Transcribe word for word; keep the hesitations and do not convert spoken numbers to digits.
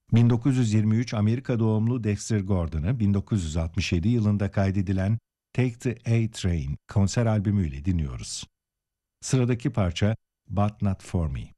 bin dokuz yüz yirmi üç Amerika doğumlu Dexter Gordon'ı bin dokuz yüz altmış yedi yılında kaydedilen Take the A-Train konser albümüyle dinliyoruz. Sıradaki parça But Not For Me.